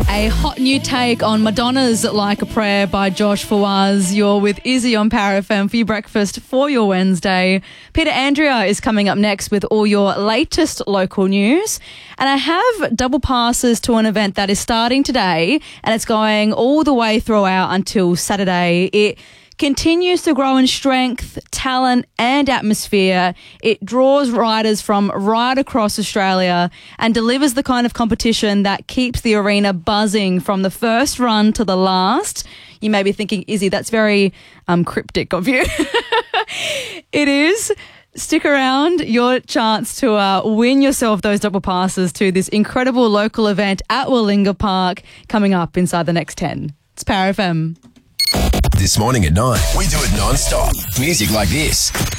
A hot new take on Madonna's Like a Prayer by Josh Fawaz. You're with Izzy on Power FM for your breakfast for your Wednesday. Peter Andrea is coming up next with all your latest local news. And I have double passes to an event that is starting today, and it's going all the way throughout until Saturday. It continues to grow in strength, talent and atmosphere. It draws riders from right across Australia and delivers the kind of competition that keeps the arena buzzing from the first run to the last. You may be thinking, Izzy, that's very cryptic of you. It is. Stick around, your chance to win yourself those double passes to this incredible local event at Willinga Park coming up inside the next 10. It's Power FM. This morning at 9, we do it non-stop. Music like this.